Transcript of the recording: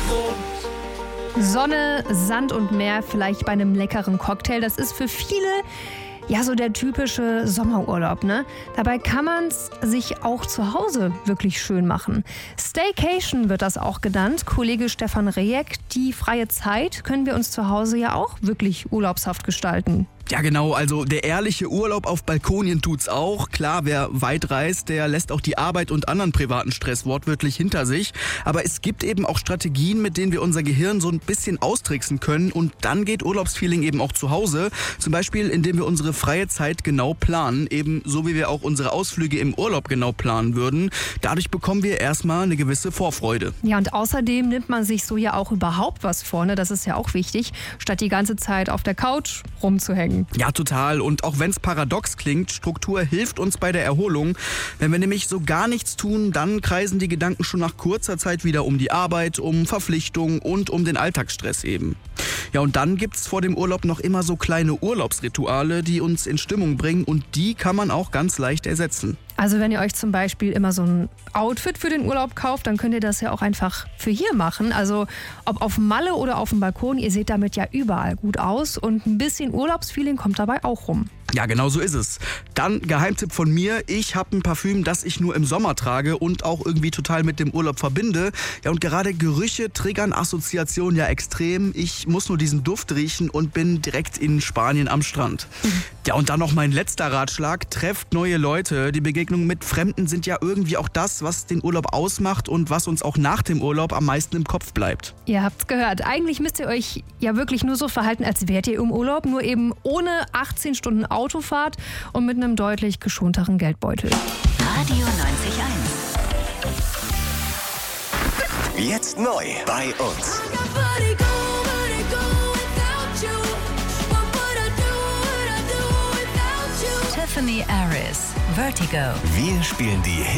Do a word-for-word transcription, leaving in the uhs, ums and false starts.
Sonne, Sand und Meer, vielleicht bei einem leckeren Cocktail. Das ist für viele ja so der typische Sommerurlaub, ne? Dabei kann man es sich auch zu Hause wirklich schön machen. Staycation wird das auch genannt. Kollege Stefan Rejek, die freie Zeit können wir uns zu Hause ja auch wirklich urlaubshaft gestalten. Ja genau, also der ehrliche Urlaub auf Balkonien tut's auch. Klar, wer weit reist, der lässt auch die Arbeit und anderen privaten Stress wortwörtlich hinter sich. Aber es gibt eben auch Strategien, mit denen wir unser Gehirn so ein bisschen austricksen können. Und dann geht Urlaubsfeeling eben auch zu Hause. Zum Beispiel, indem wir unsere freie Zeit genau planen. Eben so, wie wir auch unsere Ausflüge im Urlaub genau planen würden. Dadurch bekommen wir erstmal eine gewisse Vorfreude. Ja, und außerdem nimmt man sich so ja auch überhaupt was vor, ne? Das ist ja auch wichtig, statt die ganze Zeit auf der Couch rumzuhängen. Ja, total. Und auch wenn es paradox klingt, Struktur hilft uns bei der Erholung. Wenn wir nämlich so gar nichts tun, dann kreisen die Gedanken schon nach kurzer Zeit wieder um die Arbeit, um Verpflichtungen und um den Alltagsstress eben. Ja, und dann gibt's vor dem Urlaub noch immer so kleine Urlaubsrituale, die uns in Stimmung bringen und die kann man auch ganz leicht ersetzen. Also wenn ihr euch zum Beispiel immer so ein Outfit für den Urlaub kauft, dann könnt ihr das ja auch einfach für hier machen. Also ob auf Malle oder auf dem Balkon, ihr seht damit ja überall gut aus und ein bisschen Urlaubsfeeling kommt dabei auch rum. Ja, genau so ist es. Dann Geheimtipp von mir, ich habe ein Parfüm, das ich nur im Sommer trage und auch irgendwie total mit dem Urlaub verbinde. Ja, und gerade Gerüche triggern Assoziationen ja extrem. Ich muss nur diesen Duft riechen und bin direkt in Spanien am Strand. Mhm. Ja, und dann noch mein letzter Ratschlag, trefft neue Leute. Die Begegnungen mit Fremden sind ja irgendwie auch das, was den Urlaub ausmacht und was uns auch nach dem Urlaub am meisten im Kopf bleibt. Ihr habt's gehört. Eigentlich müsst ihr euch ja wirklich nur so verhalten, als wärt ihr im Urlaub, nur eben ohne achtzehn Stunden Autofahrt und mit einem deutlich geschonteren Geldbeutel. Radio neunzig Komma eins. Jetzt neu bei uns. Tiffany Aris, Vertigo. Wir spielen die